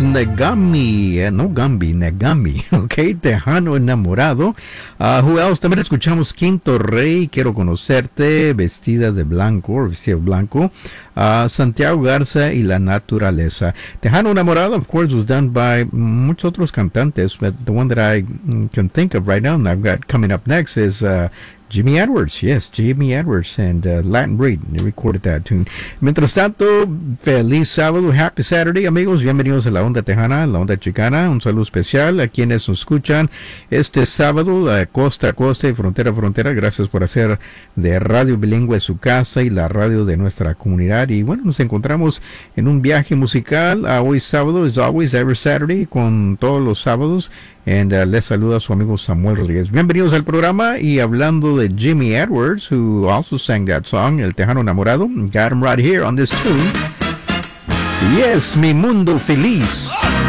Negami, no Gambi, Negami, ok, Tejano Enamorado. Who else? También escuchamos Quinto Rey, Quiero Conocerte, Vestida de Blanco, Vestida de Blanco. Santiago Garza y La Naturaleza. Tejano Enamorado, of course, was done by muchos otros cantantes, but the one that I can think of right now, and I've got coming up next is Jimmy Edwards, yes, Jimmy Edwards and Latin Breed. They recorded that tune. Mientras tanto, feliz sábado, happy Saturday, amigos. Bienvenidos a la Onda Tejana, la Onda Chicana. Un saludo especial a quienes nos escuchan este sábado, costa a costa y frontera a frontera. Gracias por hacer de Radio Bilingüe su casa y la radio de nuestra comunidad. Y bueno, nos encontramos en un viaje musical. Hoy sábado, as always, every Saturday, con todos los sábados. And les saluda su amigo Samuel Rodríguez. Bienvenidos al programa. Y hablando de Jimmy Edwards, who also sang that song, El Tejano Enamorado, got him right here on this tune. Yes, Mi Mundo Feliz.